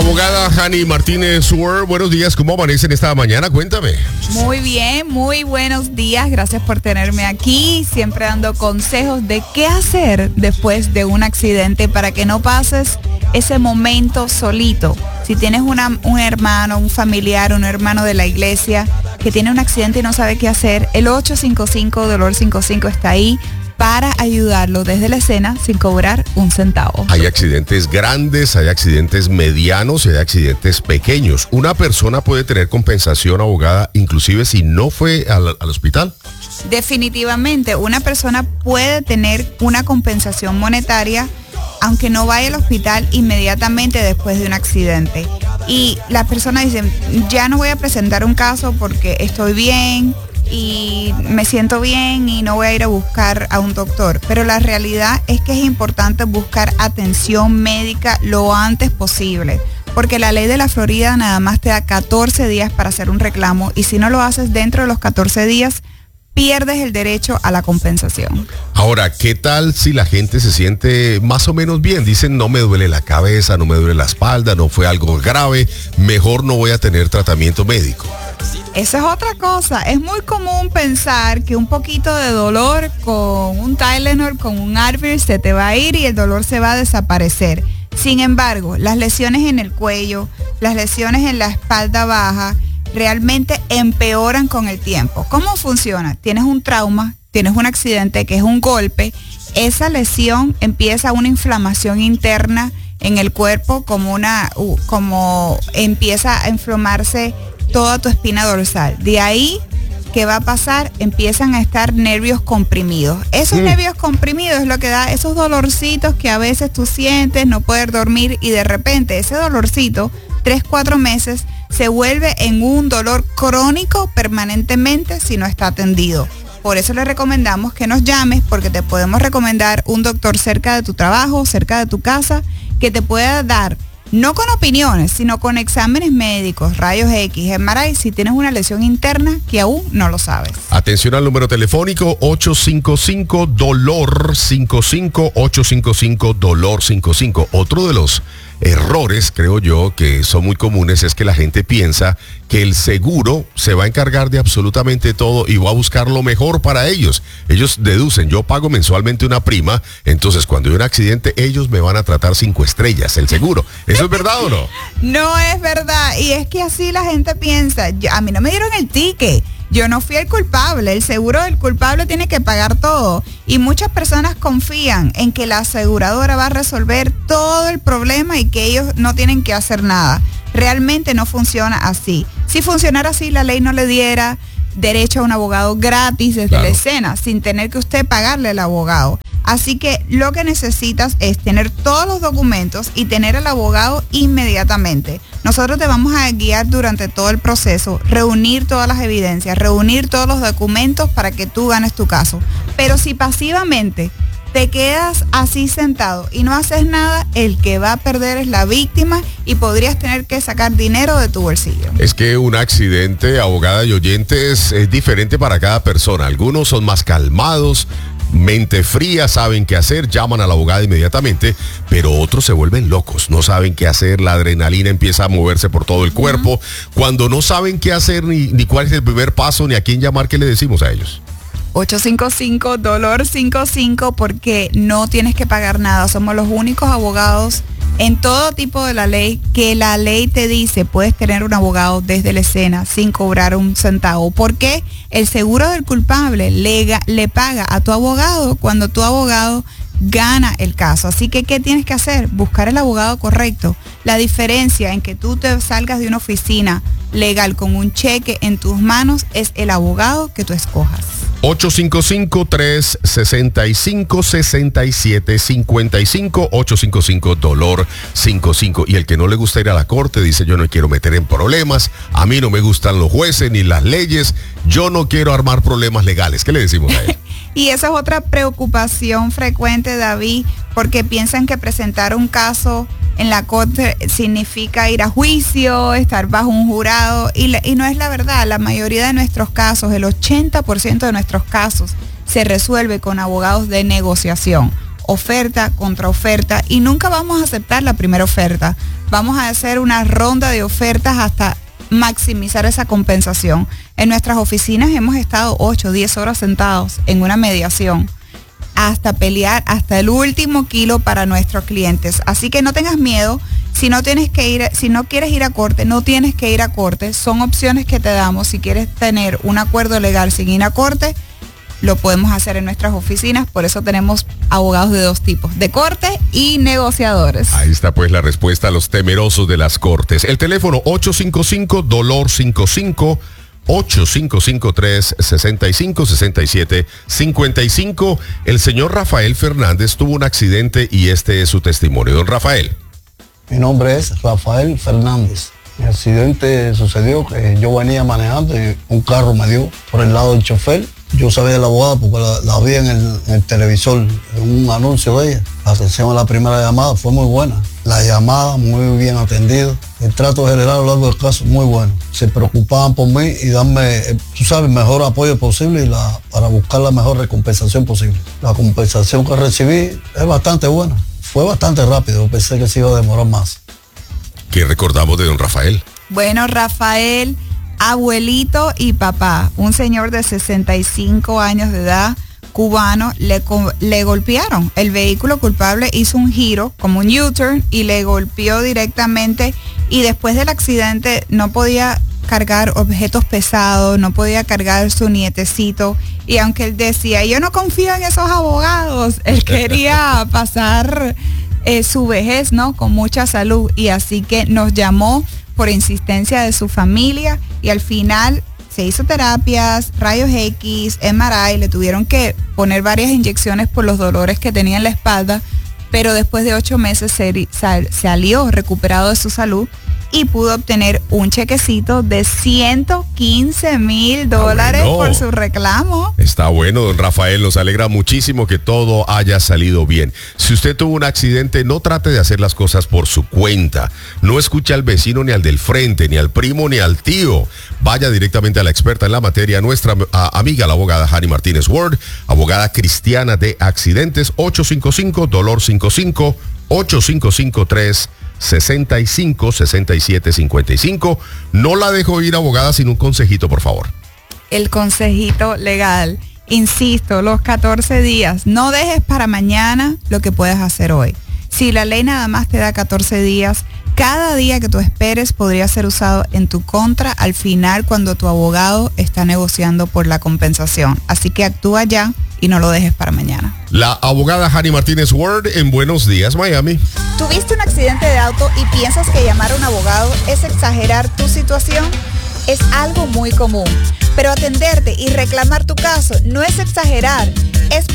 Abogada Hani Martínez Ward, buenos días, ¿cómo amanecen esta mañana? Cuéntame. Muy bien, muy buenos días, gracias por tenerme aquí, siempre dando consejos de qué hacer después de un accidente para que no pases ese momento solito. Si tienes un hermano, un familiar, un hermano de la iglesia que tiene un accidente y no sabe qué hacer, el 855-DOLOR55 está ahí para ayudarlo desde la escena sin cobrar un centavo. Hay accidentes grandes, hay accidentes medianos y hay accidentes pequeños. ¿Una persona puede tener compensación, abogada, inclusive si no fue al hospital? Definitivamente, una persona puede tener una compensación monetaria aunque no vaya al hospital inmediatamente después de un accidente. Y las personas dicen, ya no voy a presentar un caso porque estoy bien y me siento bien y no voy a ir a buscar a un doctor. Pero la realidad es que es importante buscar atención médica lo antes posible, porque la ley de la Florida nada más te da 14 días para hacer un reclamo y si no lo haces dentro de los 14 días, pierdes el derecho a la compensación. Ahora, ¿qué tal si la gente se siente más o menos bien? Dicen, no me duele la cabeza, no me duele la espalda, no fue algo grave, mejor no voy a tener tratamiento médico. Esa es otra cosa. Es muy común pensar que un poquito de dolor con un Tylenol, con un Advil, se te va a ir y el dolor se va a desaparecer. Sin embargo, las lesiones en el cuello, las lesiones en la espalda baja, realmente empeoran con el tiempo. ¿Cómo funciona? Tienes un trauma, tienes un accidente que es un golpe, esa lesión empieza una inflamación interna en el cuerpo, como empieza a inflamarse toda tu espina dorsal. De ahí, ¿qué va a pasar? Empiezan a estar nervios comprimidos. Esos nervios comprimidos es lo que da esos dolorcitos que a veces tú sientes, no poder dormir y de repente ese dolorcito, 3-4 meses, se vuelve en un dolor crónico permanentemente si no está atendido. Por eso le recomendamos que nos llames porque te podemos recomendar un doctor cerca de tu trabajo, cerca de tu casa, que te pueda dar, no con opiniones, sino con exámenes médicos, rayos X, MRI, si tienes una lesión interna que aún no lo sabes. Atención al número telefónico 855-DOLOR55, 855-DOLOR55. Otro de los errores, creo yo, que son muy comunes es que la gente piensa que el seguro se va a encargar de absolutamente todo y va a buscar lo mejor para ellos. Ellos deducen, yo pago mensualmente una prima, entonces cuando hay un accidente ellos me van a tratar 5 estrellas, el seguro. ¿Eso es verdad o no? No es verdad, y es que así la gente piensa. A mí no me dieron el ticket. Yo no fui el culpable, el seguro del culpable tiene que pagar todo. Y muchas personas confían en que la aseguradora va a resolver todo el problema y que ellos no tienen que hacer nada. Realmente no funciona así. Si funcionara así, la ley no le diera derecho a un abogado gratis desde la escena, sin tener que usted pagarle al abogado. Así que lo que necesitas es tener todos los documentos y tener al abogado inmediatamente. Nosotros te vamos a guiar durante todo el proceso, reunir todas las evidencias, reunir todos los documentos para que tú ganes tu caso. Pero si pasivamente te quedas así sentado y no haces nada, el que va a perder es la víctima y podrías tener que sacar dinero de tu bolsillo. Es que un accidente, abogada y oyentes, es diferente para cada persona. Algunos son más calmados, mente fría, saben qué hacer, llaman a la abogada inmediatamente, pero otros se vuelven locos, no saben qué hacer, la adrenalina empieza a moverse por todo el cuerpo. Cuando no saben qué hacer, ni cuál es el primer paso, ni a quién llamar, ¿qué le decimos a ellos? 855-DOLOR55 porque no tienes que pagar nada. Somos los únicos abogados en todo tipo de la ley que la ley te dice puedes tener un abogado desde la escena sin cobrar un centavo. Porque el seguro del culpable le paga a tu abogado cuando tu abogado gana el caso. Así que, ¿qué tienes que hacer? Buscar el abogado correcto. La diferencia en que tú te salgas de una oficina legal con un cheque en tus manos es el abogado que tú escojas. 855-365-6755, 855-DOLOR55. Y el que no le gusta ir a la corte dice, yo no quiero meter en problemas, a mí no me gustan los jueces ni las leyes, yo no quiero armar problemas legales. ¿Qué le decimos a él? Y esa es otra preocupación frecuente, David, porque piensan que presentar un caso en la corte significa ir a juicio, estar bajo un jurado, y no es la verdad. La mayoría de nuestros casos, el 80% de nuestros casos, se resuelve con abogados de negociación. oferta, contraoferta, y nunca vamos a aceptar la primera oferta. Vamos a hacer una ronda de ofertas hasta maximizar esa compensación. En nuestras oficinas hemos estado 8 o 10 horas sentados en una mediación hasta pelear hasta el último kilo para nuestros clientes. Así que no tengas miedo. Si no quieres ir a corte, no tienes que ir a corte. Son opciones que te damos. Si quieres tener un acuerdo legal sin ir a corte, lo podemos hacer en nuestras oficinas. Por eso tenemos abogados de 2 tipos, de corte y negociadores. Ahí está pues la respuesta a los temerosos de las cortes. El teléfono 855-DOLOR55, 8553-6567-55. El señor Rafael Fernández tuvo un accidente y este es su testimonio. Don Rafael. Mi nombre es Rafael Fernández. Mi accidente sucedió que yo venía manejando y un carro me dio por el lado del chofer. Yo sabía de la abogada porque la vi en el televisor, en un anuncio de ella. La atención a la primera llamada fue muy buena. La llamada muy bien atendida. El trato general a lo largo del caso muy bueno. Se preocupaban por mí y darme, tú sabes, el mejor apoyo posible para buscar la mejor recompensación posible. La compensación que recibí es bastante buena. Fue bastante rápido, pensé que se iba a demorar más. ¿Qué recordamos de don Rafael? Bueno, Rafael, abuelito y papá, un señor de 65 años de edad, cubano, le golpearon. El vehículo culpable hizo un giro, como un U-turn, y le golpeó directamente, y después del accidente no podía cargar objetos pesados, no podía cargar su nietecito, y aunque él decía, yo no confío en esos abogados, él quería pasar su vejez, ¿no?, con mucha salud, y así que nos llamó por insistencia de su familia, y al final se hizo terapias, rayos X, MRI, le tuvieron que poner varias inyecciones por los dolores que tenía en la espalda, pero después de 8 meses salió recuperado de su salud y pudo obtener un chequecito de $115,000 por su reclamo. Está bueno, don Rafael, nos alegra muchísimo que todo haya salido bien. Si usted tuvo un accidente, no trate de hacer las cosas por su cuenta. No escuche al vecino, ni al del frente, ni al primo, ni al tío. Vaya directamente a la experta en la materia, nuestra amiga, la abogada Hani Martínez Ward, abogada cristiana de accidentes, 855-DOLOR55, 8553-656755. No la dejo ir, abogada, sin un consejito, por favor. El consejito legal. Insisto, los 14 días. No dejes para mañana lo que puedes hacer hoy. Si la ley nada más te da 14 días, cada día que tú esperes podría ser usado en tu contra al final cuando tu abogado está negociando por la compensación. Así que actúa ya y no lo dejes para mañana. La abogada Hani Martínez Ward en Buenos Días, Miami. ¿Tuviste un accidente de auto y piensas que llamar a un abogado es exagerar tu situación? Es algo muy común, pero atenderte y reclamar tu caso no es exagerar,